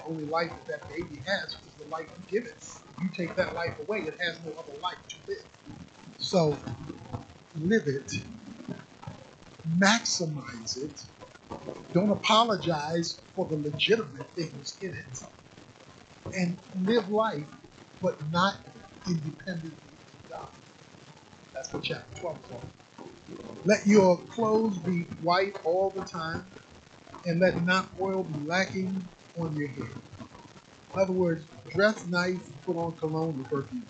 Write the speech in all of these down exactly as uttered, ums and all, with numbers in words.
The only life that that baby has is the life you give it. You take that life away, it has no other life to live. So live it, maximize it. Don't apologize for the legitimate things in it. And live life, but not independently of God. That's what chapter twelve is on. Let your clothes be white all the time, and let not oil be lacking on your head. In other words, dress nice, put on cologne and perfume.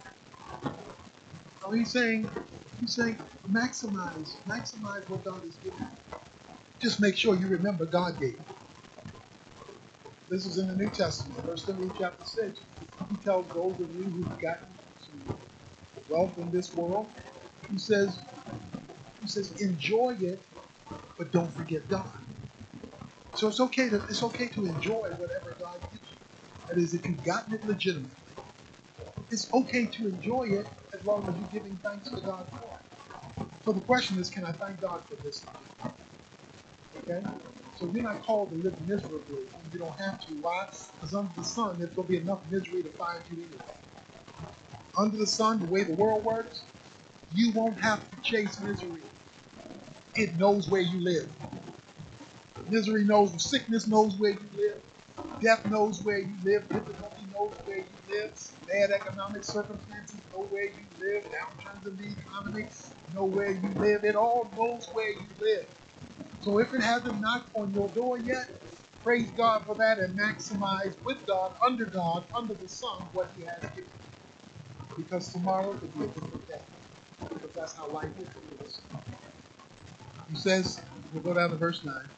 So he's saying, he's saying, maximize, maximize what God has given you. Just make sure you remember God gave you. This is in the New Testament, First Timothy chapter six. He tells those of you who've gotten some wealth in this world, he says, he says, enjoy it, but don't forget God. So it's okay to it's okay to enjoy whatever God gives you. That is, if you've gotten it legitimately, it's okay to enjoy it as long as you're giving thanks to God for it. So the question is, can I thank God for this? Okay? So you're not called to live miserably when you don't have to. Why? Because under the sun, there's going to be enough misery to find you anyway. Under the sun, the way the world works, you won't have to chase misery. It knows where you live. Misery knows, sickness knows where you live. Death knows where you live. Difficulty knows where you live. Bad economic circumstances know where you live. Downturns in the economy know where you live. It all knows where you live. So if it hasn't knocked on your door yet, praise God for that and maximize with God, under God, under the sun, what he has given you. Because tomorrow could be a different day. Because that's how life is. He says, we'll go down to verse nine.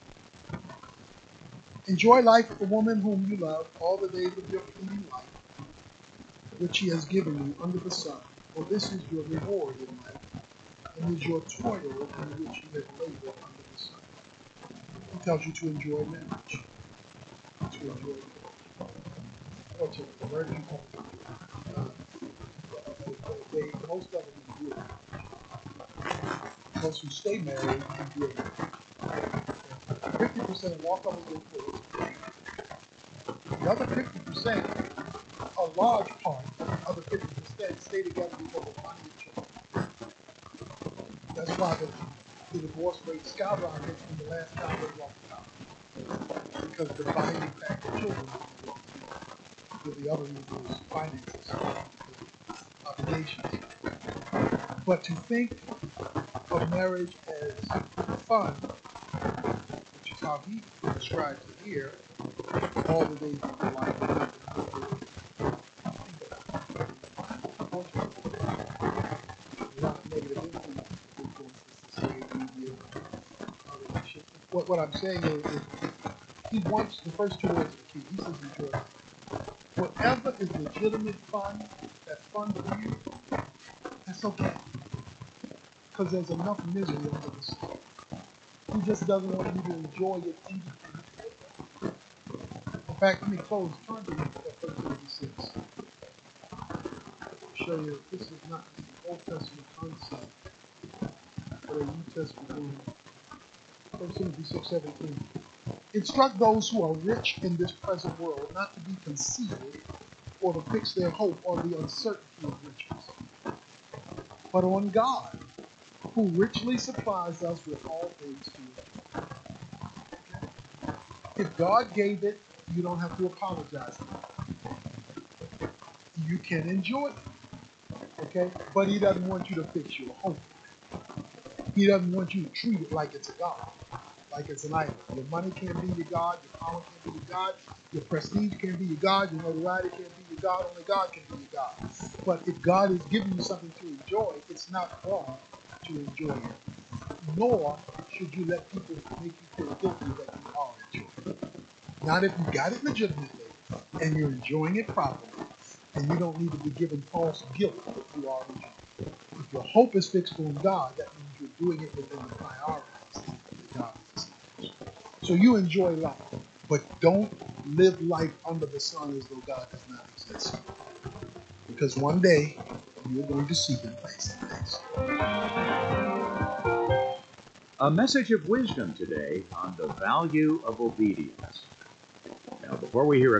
Enjoy life with the woman whom you love all the days of your fleeting life, which he has given you under the sun. For this is your reward in life, and is your toil in which you have labored under the sun. He tells you to enjoy marriage. To enjoy marriage. Fortunately, very few couples uh, they, they, most of them enjoy marriage. Most who stay married enjoy marriage. fifty percent walk up with their foot. The other fifty percent, a large part of the fifty percent, stay together because of money and children. That's why the, the divorce rate skyrockets when the last child is walked out. Because the binding factor of children because the other is finances, obligations. But to think of marriage as fun, which is how he describes it here, all the days of your life. Not negative influence. What, what I'm saying is, is he wants the first two words of the key. He says enjoy it. Whatever is legitimate fun, that's fun for you, that's okay. Because there's enough misery under the sun. He just doesn't want you to enjoy it independently. In fact, let me close. Turn to verse thirty-six. Show you this is not an Old Testament concept, but a New Testament one. First Timothy six seventeen. Instruct those who are rich in this present world not to be concealed or to fix their hope on the uncertainty of riches, but on God, who richly supplies us with all things to enjoy. If God gave it, you don't have to apologize for it. You can enjoy it, okay? But he doesn't want you to fix your hope. He doesn't want you to treat it like it's a God, like it's an idol. Your money can't be your God, your power can't be your God, your prestige can't be your God, your notoriety can't be your God, only God can be your God. But if God is giving you something to enjoy, it's not wrong to enjoy it. Nor should you let people make you feel guilty that you are enjoying it. Not if you got it legitimately and you're enjoying it properly, and you don't need to be given false guilt that you are enjoying it. If your hope is fixed on God, that means you're doing it within the priorities that God has established. So you enjoy life, but don't live life under the sun as though God does not exist. Because one day, you're going to see him face to face. A message of wisdom today on the value of obedience. Now, before we hear a